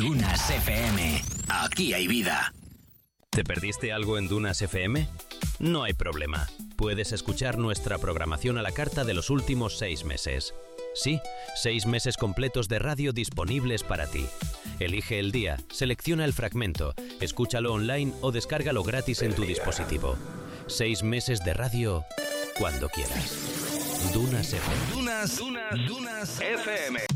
Dunas FM. Aquí hay vida. ¿Te perdiste algo en Dunas FM? No hay problema. Puedes escuchar nuestra programación a la carta de los últimos 6 meses. Sí, 6 meses completos de radio disponibles para ti. Elige el día, selecciona el fragmento, escúchalo online o descárgalo gratis en tu dispositivo. 6 meses de radio cuando quieras. Dunas FM. Dunas FM.